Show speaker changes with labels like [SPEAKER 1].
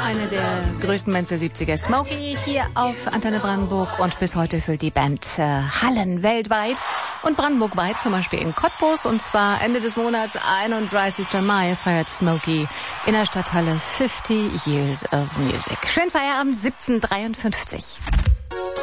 [SPEAKER 1] eine der größten Bands der 70er, Smokey, hier auf Antenne Brandenburg. Und bis heute füllt die Band Hallen weltweit und brandenburgweit, zum Beispiel in Cottbus. Und zwar Ende des Monats, 31. Mai, feiert Smokey in der Stadthalle 50 Years of Music. Schönen Feierabend, 17:53.